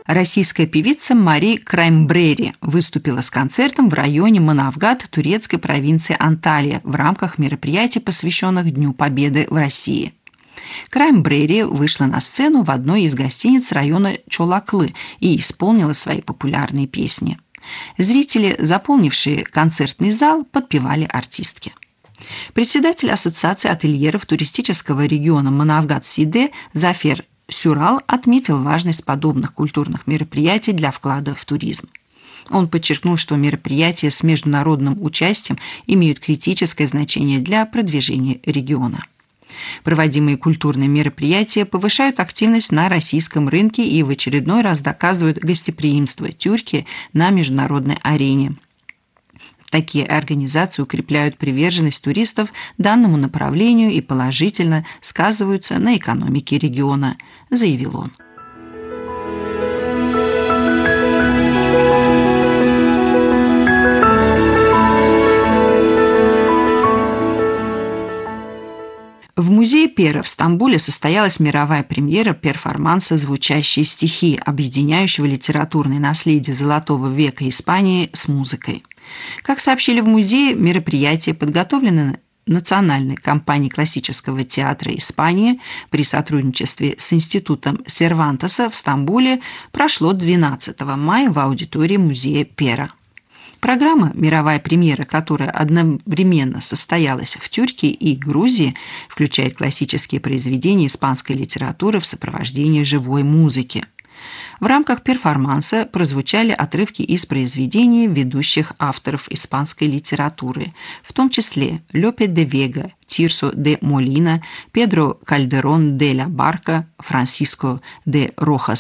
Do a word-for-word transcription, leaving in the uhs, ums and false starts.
Российская певица Мари Краймбрери выступила с концертом в районе Манавгат турецкой провинции Анталия в рамках мероприятий, посвященных Дню Победы в России. Краймбрери вышла на сцену в одной из гостиниц района Чолаклы и исполнила свои популярные песни. Зрители, заполнившие концертный зал, подпевали артистке. Председатель Ассоциации ательеров туристического региона Манавгат-Сиде Зафер Сюрал отметил важность подобных культурных мероприятий для вклада в туризм. Он подчеркнул, что мероприятия с международным участием имеют критическое значение для продвижения региона. Проводимые культурные мероприятия повышают активность на российском рынке и в очередной раз доказывают гостеприимство Тюркии на международной арене. Такие организации укрепляют приверженность туристов данному направлению и положительно сказываются на экономике региона, заявил он. В музее Пера в Стамбуле состоялась мировая премьера перформанса «Звучащие стихи», объединяющего литературное наследие Золотого века Испании с музыкой. Как сообщили в музее, мероприятие подготовлено Национальной компанией классического театра Испании при сотрудничестве с Институтом Сервантеса в Стамбуле прошло двенадцатого мая в аудитории музея Пера. Программа «Мировая премьера», которая одновременно состоялась в Тюркии и Грузии, включает классические произведения испанской литературы в сопровождении живой музыки. В рамках перформанса прозвучали отрывки из произведений ведущих авторов испанской литературы, в том числе Лопе де Вега, Тирсо де Молина, Педро Кальдерон де ла Барка, Франсиско де Рохас